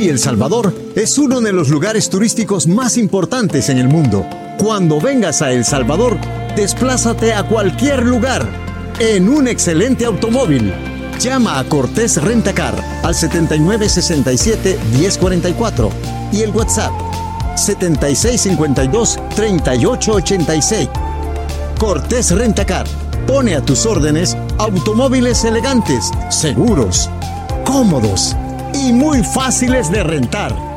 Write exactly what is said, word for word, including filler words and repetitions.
Hoy El Salvador es uno de los lugares turísticos más importantes en el mundo. Cuando vengas a El Salvador, desplázate a cualquier lugar en un excelente automóvil. Llama a Cortés Rentacar al setenta y nueve sesenta y siete diez cuarenta y cuatro y el WhatsApp setenta y seis cincuenta y dos treinta y ocho ochenta y seis. Cortés Rentacar pone a tus órdenes automóviles elegantes, seguros, cómodos y muy fáciles de rentar.